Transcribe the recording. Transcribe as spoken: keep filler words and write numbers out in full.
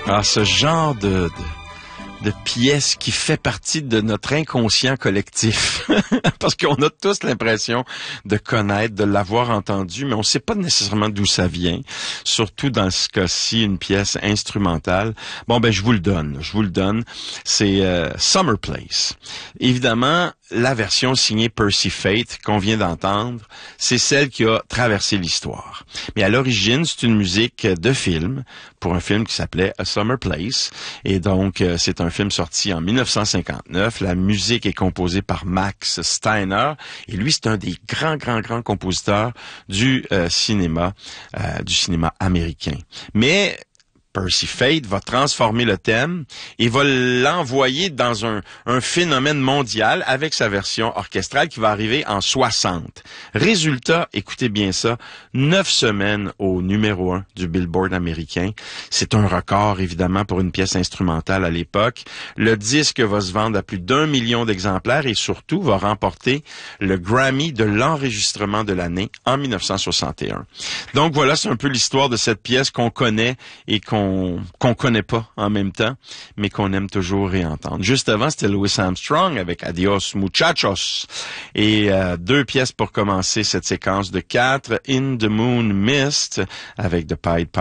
Ah, ce genre de, de, de pièce qui fait partie de notre inconscient collectif. Parce qu'on a tous l'impression de connaître, de l'avoir entendu, mais on ne sait pas nécessairement d'où ça vient. Surtout dans ce cas-ci, une pièce instrumentale. Bon, ben, je vous le donne. Je vous le donne. C'est euh, Summer Place. Évidemment, la version signée Percy Faith qu'on vient d'entendre, c'est celle qui a traversé l'histoire. Mais à l'origine, c'est une musique de film, pour un film qui s'appelait A Summer Place. Et donc, euh, c'est un film sorti en dix-neuf cent cinquante-neuf. La musique est composée par Max Steiner. Et lui, c'est un des grands, grands, grands compositeurs du euh, cinéma, euh, du cinéma américain. Mais Percy Faith va transformer le thème et va l'envoyer dans un, un phénomène mondial avec sa version orchestrale qui va arriver en soixante. Résultat, écoutez bien ça, neuf semaines au numéro un du Billboard américain. C'est un record, évidemment, pour une pièce instrumentale à l'époque. Le disque va se vendre à plus d'un million d'exemplaires et surtout va remporter le Grammy de l'enregistrement de l'année en dix-neuf cent soixante et un. Donc voilà, c'est un peu l'histoire de cette pièce qu'on connaît et qu'on qu'on connaît pas en même temps, mais qu'on aime toujours réentendre. Juste avant, c'était Louis Armstrong avec Adios Muchachos. Et euh, deux pièces pour commencer cette séquence de quatre. In the Moon Mist avec The Pied Piper.